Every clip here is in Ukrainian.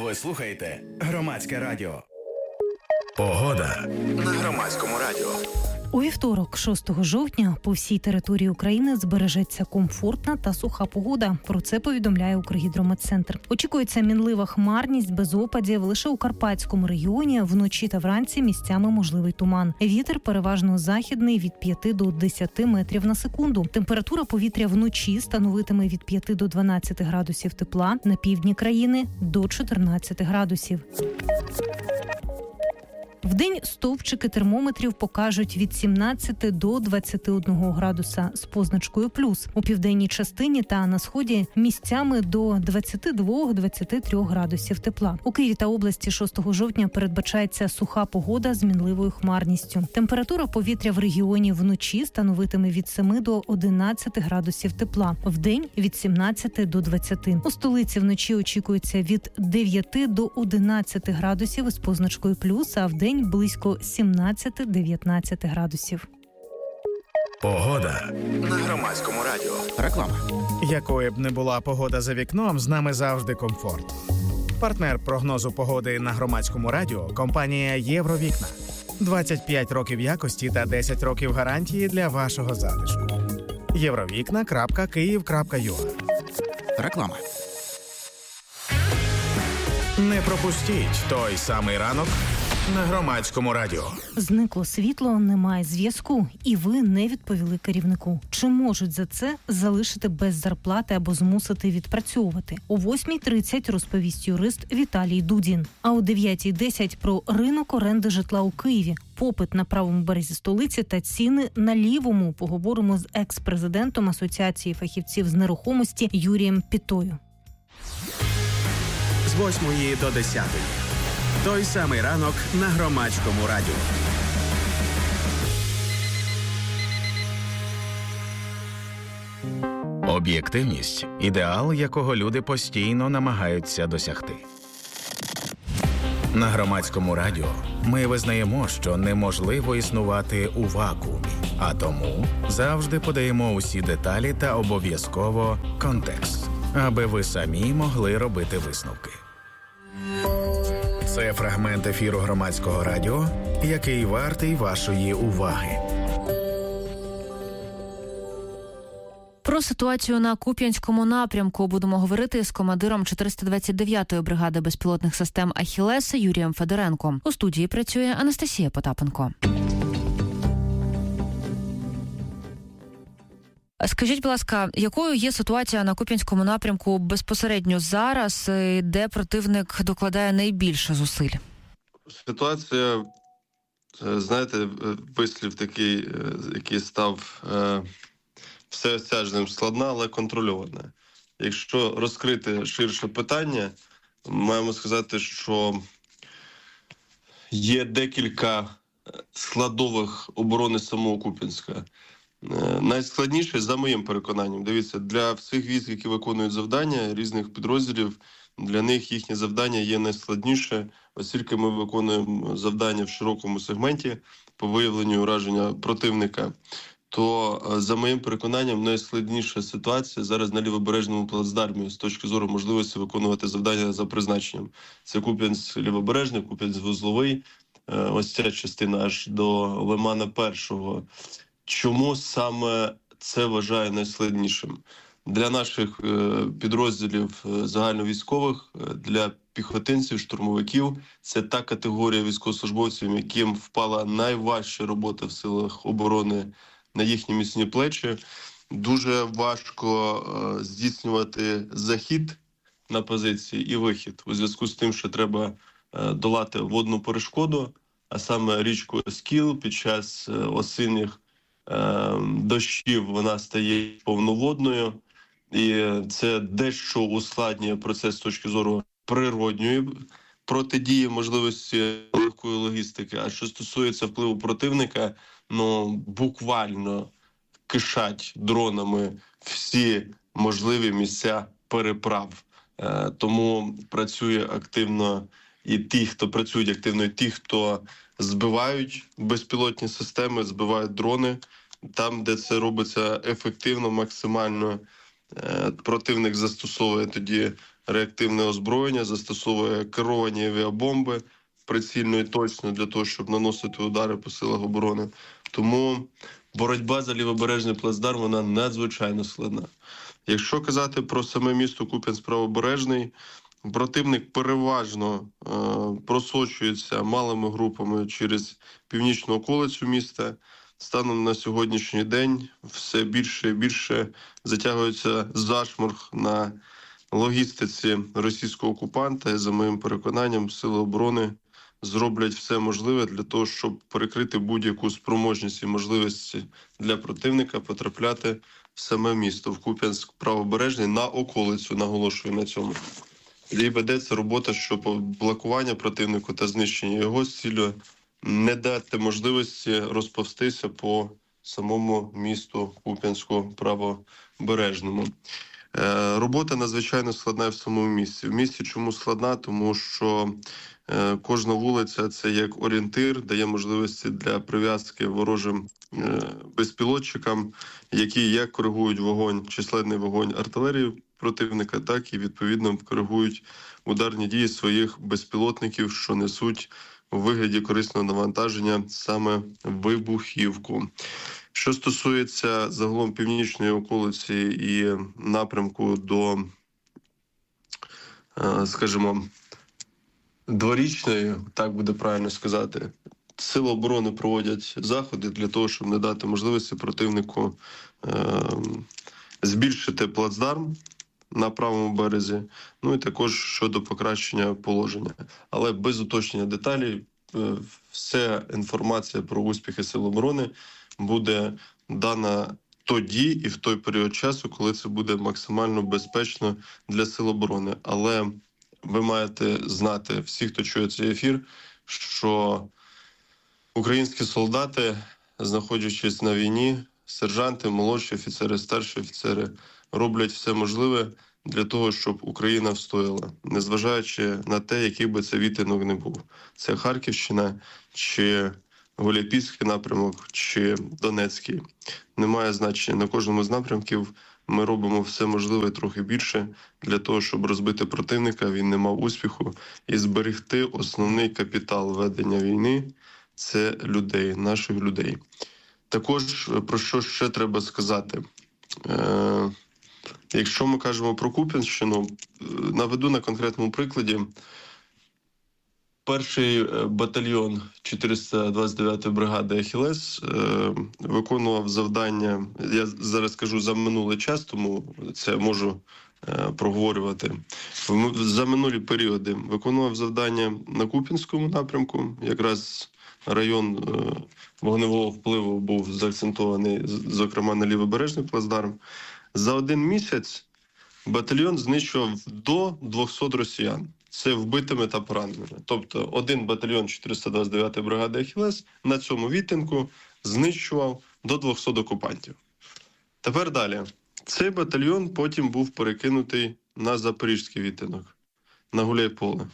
Ви слухаєте Громадське радіо. Погода на Громадському радіо. У вівторок, 6 жовтня, по всій території України збережеться комфортна та суха погода. Про це повідомляє Укргідрометцентр. Очікується мінлива хмарність без опадів. Лише у Карпатському регіоні вночі та вранці місцями можливий туман. Вітер переважно західний від 5 до 10 метрів на секунду. Температура повітря вночі становитиме від 5 до 12 градусів тепла, на півдні країни – до 14 градусів. Вдень стовпчики термометрів покажуть від 17 до 21 градуса з позначкою плюс. У південній частині та на сході місцями до 22-23 градусів тепла. У Києві та області 6 жовтня передбачається суха погода з мінливою хмарністю. Температура повітря в регіоні вночі становитиме від 7 до 11 градусів тепла. Вдень від 17 до 20. У столиці вночі очікується від 9 до 11 градусів із позначкою плюс, а вдень близько 17-19 градусів. Погода на Громадському радіо. Реклама. Якою б не була погода за вікном, з нами завжди комфорт. Партнер прогнозу погоди на Громадському радіо – компанія «Євровікна». 25 років якості та 10 років гарантії для вашого затишку. Євровікна.Київ.ua. Реклама. Не пропустіть той самий ранок на Громадському радіо. Зникло світло, немає зв'язку, і ви не відповіли керівнику. Чи можуть за це залишити без зарплати або змусити відпрацьовувати? О 8:30 розповість юрист Віталій Дудін. А о 9:10 про ринок оренди житла у Києві, попит на правому березі столиці та ціни на лівому. Поговоримо з екс-президентом Асоціації фахівців з нерухомості Юрієм Пітою. З 8 до 10. Той самий ранок на Громадському радіо. Об'єктивність – ідеал, якого люди постійно намагаються досягти. На Громадському радіо ми визнаємо, що неможливо існувати у вакуумі, а тому завжди подаємо усі деталі та обов'язково контекст, аби ви самі могли робити висновки. Це фрагмент ефіру Громадського радіо, який вартий вашої уваги. Про ситуацію на Куп'янському напрямку будемо говорити з командиром 429-ї бригади безпілотних систем «Ахілес» Юрієм Федоренком. У студії працює Анастасія Потапенко. Скажіть, будь ласка, якою є ситуація на Куп'янському напрямку безпосередньо зараз, де противник докладає найбільше зусиль? Ситуація, знаєте, вислів такий, який став всеосяжним, складна, але контрольована. Якщо розкрити ширше питання, маємо сказати, що є декілька складових оборони самого Куп'янська. Найскладніше, за моїм переконанням, дивіться, для всіх військ, які виконують завдання, різних підрозділів, для них їхнє завдання є найскладніше, оскільки ми виконуємо завдання в широкому сегменті по виявленню ураження противника, то, за моїм переконанням, найскладніша ситуація зараз на лівобережному плацдармі з точки зору можливості виконувати завдання за призначенням. Це Куп'янськ-Лівобережний, Куп'янськ-Вузловий, ось ця частина аж до Лимана-1. Чому саме це вважаю найскладнішим? Для наших підрозділів загальновійськових, для піхотинців, штурмовиків – це та категорія військовослужбовців, яким впала найважча робота в силах оборони на їхні міцні плечі. Дуже важко здійснювати захід на позиції і вихід у зв'язку з тим, що треба долати водну перешкоду, а саме річку Оскіл під час осінніх дощів вона стає повноводною, і це дещо ускладнює процес з точки зору природньої протидії можливості легкої логістики. А що стосується впливу противника, буквально кишать дронами всі можливі місця переправ. Тому працює активно і ті, хто працюють активно, і ті, хто збивають безпілотні системи, збивають дрони. Там, де це робиться ефективно, максимально, противник застосовує тоді реактивне озброєння, застосовує керовані авіабомби прицільно і точно для того, щоб наносити удари по силах оборони. Тому боротьба за лівобережний плацдарм, вона надзвичайно складна. Якщо казати про саме місто Куп'янськ-Правобережний, противник переважно просочується малими групами через північну околицю міста. Станом на сьогоднішній день все більше і більше затягується зашморг на логістиці російського окупанта. І за моїм переконанням, сили оборони зроблять все можливе для того, щоб перекрити будь-яку спроможність і можливості для противника потрапляти в саме місто, в Куп'янськ-Правобережний, на околицю, наголошую на цьому. І ведеться робота щодо блокування противнику та знищення його з цілею не дати можливості розповстися по самому місту Куп'янську-Правобережному. Робота надзвичайно складна в самому місті. В місті чому складна? Тому що кожна вулиця – це як орієнтир, дає можливості для прив'язки ворожим безпілотчикам, які як коригують вогонь, численний вогонь артилерії противника, так і відповідно коригують ударні дії своїх безпілотників, що несуть у вигляді корисного навантаження саме вибухівку. Що стосується загалом північної околиці і напрямку до, скажімо, дворічної, так буде правильно сказати, сили оборони проводять заходи для того, щоб не дати можливості противнику збільшити плацдарм на правому березі, ну і також щодо покращення положення. Але без уточнення деталей, вся інформація про успіхи сил оборони буде дана тоді і в той період часу, коли це буде максимально безпечно для сил оборони. Але ви маєте знати, всі, хто чує цей ефір, що українські солдати, знаходячись на війні, сержанти, молодші офіцери, старші офіцери, роблять все можливе для того, щоб Україна встояла, незважаючи на те, який би це відтинок не був. Це Харківщина, чи Гуляйпільський напрямок, чи Донецький. Немає значення. На кожному з напрямків ми робимо все можливе трохи більше для того, щоб розбити противника, він не мав успіху, і зберегти основний капітал ведення війни – це людей, наших людей. Також, про що ще треба сказати? Якщо ми кажемо про Куп'янщину, наведу на конкретному прикладі. Перший батальйон 429-ї бригади «Ахілес» виконував завдання, я зараз кажу за минулий час, тому це можу проговорювати. За минулі періоди виконував завдання на Куп'янському напрямку, якраз район вогневого впливу був заакцентований, зокрема, на лівобережний плацдарм. За один місяць батальйон знищував до 200 росіян. Це вбитими та пораненими. Тобто один батальйон 429-ї бригади «Ахілес» на цьому відтинку знищував до 200 окупантів. Тепер далі. Цей батальйон потім був перекинутий на запорізький відтинок, на Гуляйполе.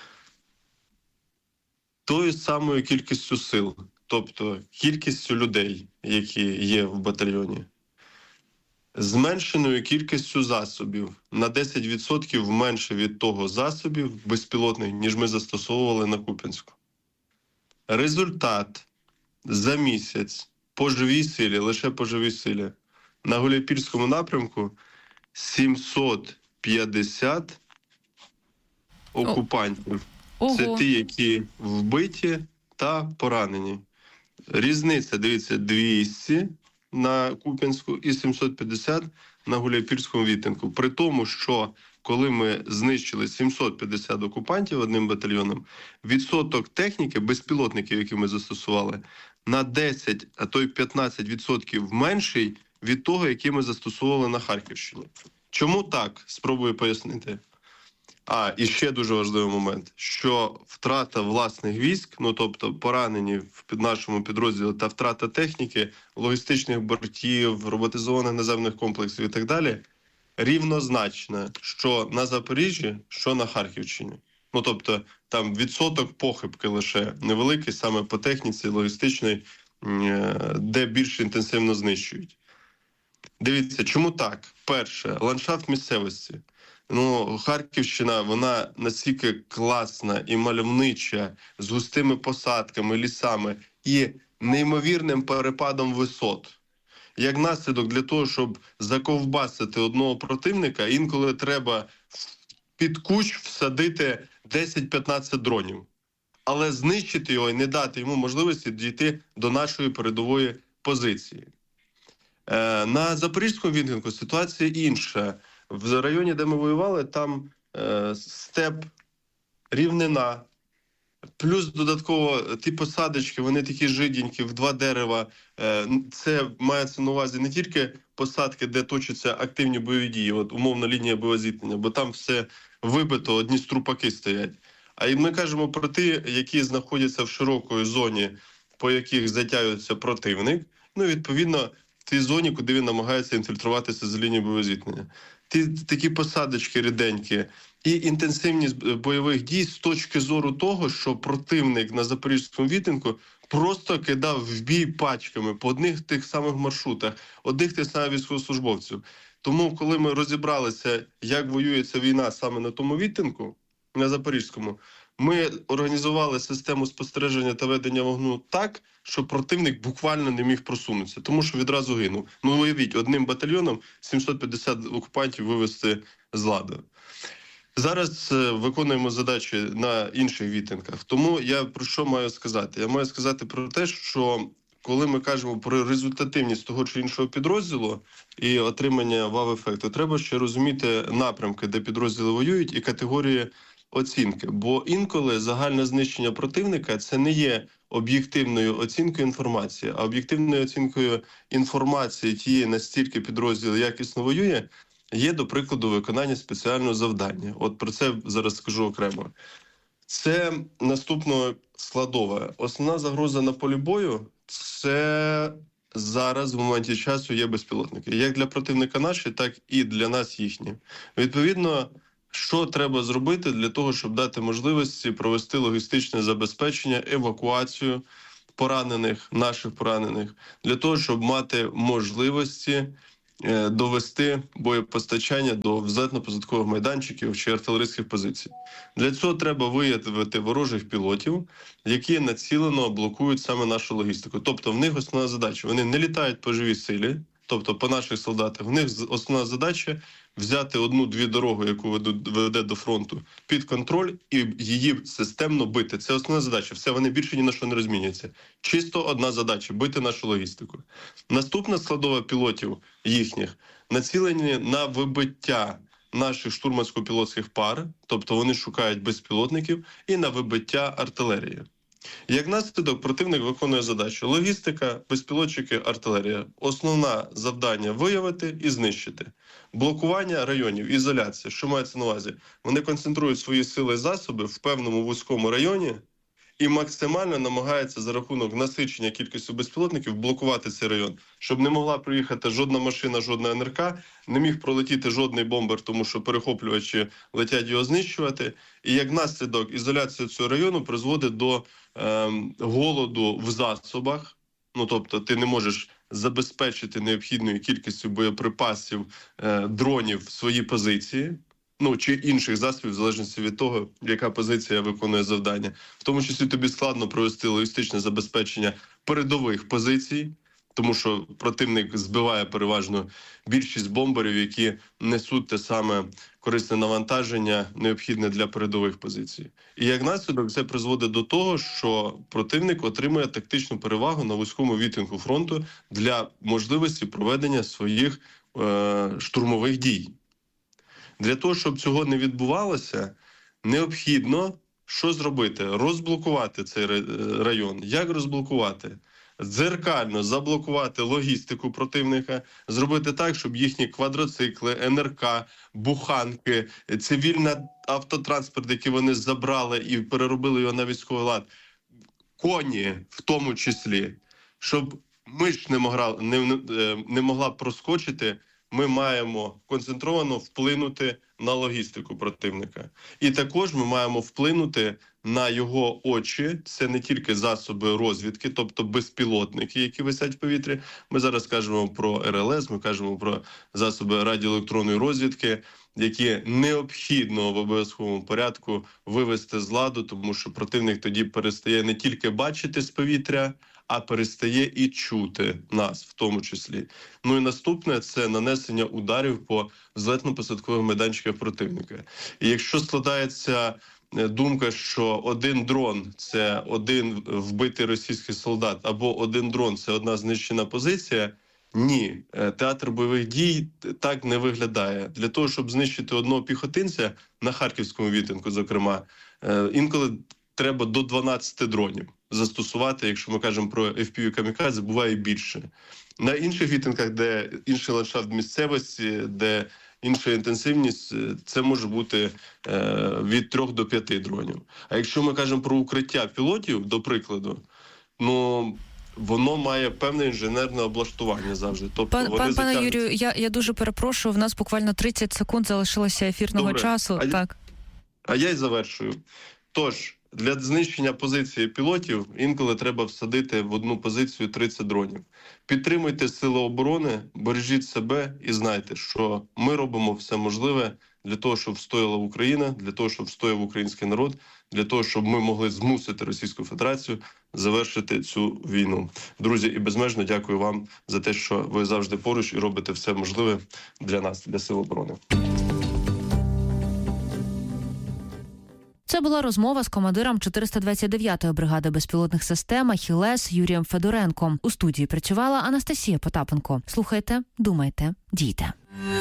Тою самою кількістю сил, тобто кількістю людей, які є в батальйоні, зменшеною кількістю засобів на 10% менше від того засобів безпілотних, ніж ми застосовували на Куп'янську. Результат за місяць по живій силі, лише по живій силі, на Гуляйпільському напрямку 750 окупантів. Ого. Це ті, які вбиті та поранені. Різниця, дивіться, 200 на Куп'янську і 750 на Гуляйпільському відтинку. При тому, що коли ми знищили 750 окупантів одним батальйоном, відсоток техніки, безпілотників, які ми застосували, на 10, а то й 15% менший від того, який ми застосовували на Харківщині. Чому так? Спробую пояснити. І ще дуже важливий момент, що втрата власних військ, ну тобто поранені в нашому підрозділі та втрата техніки, логістичних бортів, роботизованих наземних комплексів і так далі, рівнозначна, що на Запоріжжі, що на Харківщині. Ну тобто там відсоток похибки лише невеликий саме по техніці логістичної, де більш інтенсивно знищують. Дивіться, чому так? Перше, ландшафт місцевості. Харківщина, вона настільки класна і мальовнича, з густими посадками, лісами і неймовірним перепадом висот. Як наслідок, для того, щоб заковбасити одного противника, інколи треба під кущ всадити 10-15 дронів. Але знищити його і не дати йому можливості дійти до нашої передової позиції. На Запорізькому відтинку ситуація інша. В районі, де ми воювали, там степ, рівнина, плюс додатково ті посадочки, вони такі жиденькі, в 2 дерева. Це мається на увазі не тільки посадки, де точаться активні бойові дії, от умовна лінія боєзіткнення, бо там все вибито, одні струпаки стоять. А і ми кажемо про ті, які знаходяться в широкій зоні, по яких затягується противник, відповідно, в тій зоні, куди він намагається інфільтруватися з лінії боєзіткнення. Такі посадочки ріденькі і інтенсивність бойових дій з точки зору того, що противник на Запорізькому відтинку просто кидав в бій пачками по одних тих самих маршрутах, одних тих самих військовослужбовців. Тому, коли ми розібралися, як воюється війна саме на тому відтинку, на Запорізькому, ми організували систему спостереження та ведення вогню так, що противник буквально не міг просунутися, тому що відразу гинув. Уявіть, одним батальйоном 750 окупантів вивести з ладу. Зараз виконуємо задачі на інших відтинках. Тому я про що маю сказати? Я маю сказати про те, що коли ми кажемо про результативність того чи іншого підрозділу і отримання вау-ефекту, треба ще розуміти напрямки, де підрозділи воюють, і категорії оцінки. Бо інколи загальне знищення противника – це не є об'єктивною оцінкою інформації, а об'єктивною оцінкою інформації тієї, настільки підрозділ якісно воює, є, до прикладу, виконання спеціального завдання. От про це зараз скажу окремо. Це наступна складова. Основна загроза на полі бою – це зараз, в моменті часу, є безпілотники. Як для противника наші, так і для нас їхні. Відповідно, що треба зробити для того, щоб дати можливості провести логістичне забезпечення, евакуацію поранених, наших поранених, для того, щоб мати можливості довести боєпостачання до взлетно-посадкових майданчиків чи артилерійських позицій. Для цього треба виявити ворожих пілотів, які націлено блокують саме нашу логістику. Тобто в них основна задача – вони не літають по живій силі, тобто по наших солдатах. В них основна задача – взяти 1-2 дороги, яку веде до фронту, під контроль і її системно бити. Це основна задача. Все, вони більше ні на що не розміняться. Чисто одна задача – бити нашу логістику. Наступна складова пілотів їхніх націлені на вибиття наших штурмансько-пілотських пар, тобто вони шукають безпілотників, і на вибиття артилерії. Як наслідок, противник виконує задачу: логістика, безпілотчики, артилерія. Основне завдання – виявити і знищити. Блокування районів, ізоляція. Що мається на увазі? Вони концентрують свої сили і засоби в певному вузькому районі і максимально намагаються за рахунок насичення кількістю безпілотників блокувати цей район, щоб не могла приїхати жодна машина, жодна НРК, не міг пролетіти жодний бомбер, тому що перехоплювачі летять його знищувати. І як наслідок, ізоляція цього району призводить до голоду в засобах. Тобто ти не можеш забезпечити необхідною кількістю боєприпасів, дронів свої позиції, чи інших засобів, в залежності від того, яка позиція виконує завдання. В тому числі тобі складно провести логістичне забезпечення передових позицій, тому що противник збиває переважно більшість бомберів, які несуть те саме корисне навантаження, необхідне для передових позицій. І як наслідок це призводить до того, що противник отримує тактичну перевагу на вузькому відтинку фронту для можливості проведення своїх штурмових дій. Для того, щоб цього не відбувалося, необхідно що зробити? Розблокувати цей район. Як розблокувати? Дзеркально заблокувати логістику противника, зробити так, щоб їхні квадроцикли, НРК, буханки, цивільний автотранспорт, який вони забрали і переробили його на військовий лад, коні в тому числі, щоб миш не могла проскочити, ми маємо концентровано вплинути на логістику противника. І також ми маємо вплинути на його очі. Це не тільки засоби розвідки, тобто безпілотники, які висять в повітрі. Ми зараз кажемо про РЛС, ми кажемо про засоби радіоелектронної розвідки, які необхідно в обов'язковому порядку вивести з ладу, тому що противник тоді перестає не тільки бачити з повітря, а перестає і чути нас в тому числі. Ну і наступне – це нанесення ударів по злетно-посадкових майданчиках противника. І якщо складається думка, що один дрон – це один вбитий російський солдат, або один дрон – це одна знищена позиція, ні, театр бойових дій так не виглядає. Для того, щоб знищити одного піхотинця, на Харківському відтинку, зокрема, інколи треба до 12 дронів застосувати, якщо ми кажемо про FPV-камікадзе, буває більше. На інших відтинках, де інший ландшафт місцевості, де інша інтенсивність, це може бути від 3 до 5 дронів. А якщо ми кажемо про укриття пілотів, до прикладу, ну, воно має певне інженерне облаштування завжди. Тобто Пане Юрію, я дуже перепрошую, в нас буквально 30 секунд залишилося ефірного часу. А я й завершую. Тож, для знищення позиції пілотів інколи треба всадити в одну позицію 30 дронів. Підтримуйте сили оборони, бережіть себе і знайте, що ми робимо все можливе для того, щоб встояла Україна, для того, щоб встояв український народ, для того, щоб ми могли змусити Російську Федерацію завершити цю війну. Друзі, і безмежно дякую вам за те, що ви завжди поруч і робите все можливе для нас, для сил оборони. Це була розмова з командиром 429-ї бригади безпілотних систем «Ахілес» Юрієм Федоренком. У студії працювала Анастасія Потапенко. Слухайте, думайте, дійте.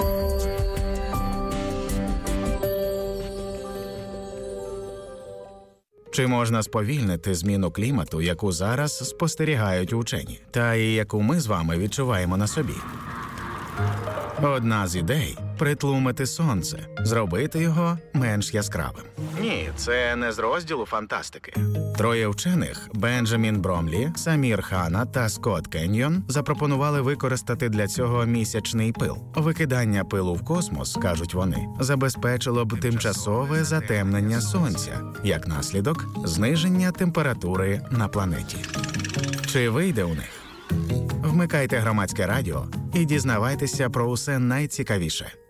Чи можна сповільнити зміну клімату, яку зараз спостерігають учені, та і яку ми з вами відчуваємо на собі? Одна з ідей – притлумити сонце, зробити його менш яскравим. Ні, це не з розділу фантастики. Троє вчених – Бенджамін Бромлі, Самір Хана та Скотт Кеньйон – запропонували використати для цього місячний пил. Викидання пилу в космос, кажуть вони, забезпечило б тимчасове затемнення сонця, як наслідок – зниження температури на планеті. Чи вийде у них? Вмикайте Громадське радіо і дізнавайтеся про усе найцікавіше.